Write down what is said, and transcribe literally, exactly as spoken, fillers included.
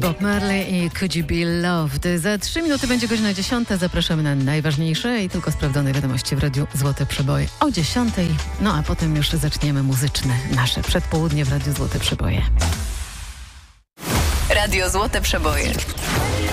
Bob Marley i Could You Be Loved. Za trzy minuty będzie godzina dziesiąta. Zapraszamy na najważniejsze i tylko sprawdzone wiadomości w Radiu Złote Przeboje o dziesiątej. No a potem już zaczniemy muzyczne nasze przedpołudnie w Radiu Złote Przeboje. Radio Złote Przeboje.